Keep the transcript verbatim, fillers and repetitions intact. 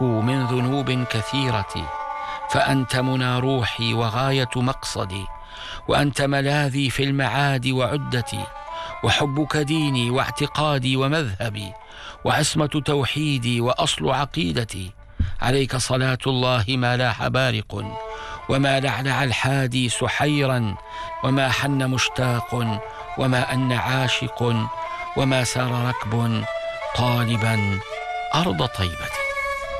أشكو من ذنوب كثيرة، فأنت منى روحي وغاية مقصدي، وأنت ملاذي في المعاد وعدتي، وحبك ديني واعتقادي ومذهبي، وعصمة توحيدي وأصل عقيدتي. عليك صلاة الله ما لاح بارق، وما لعلع الحادي سحيرا، وما حن مشتاق، وما أن عاشق، وما سار ركب طالبا أرض طيبة.